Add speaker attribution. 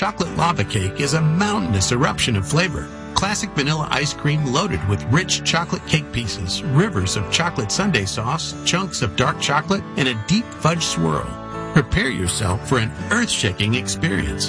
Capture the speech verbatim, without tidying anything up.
Speaker 1: Chocolate lava cake is a mountainous eruption of flavor. Classic vanilla ice cream loaded with rich chocolate cake pieces, rivers of chocolate sundae sauce, chunks of dark chocolate, and a deep fudge swirl. Prepare yourself for an earth-shaking experience.